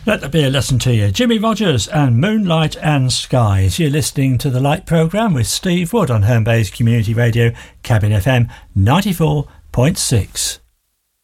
Let there be a lesson to you. Jimmy Rogers and Moonlight and Skies. You're listening to The Light programme with Steve Wood on Home Bay's Community Radio, Cabin FM 94.6.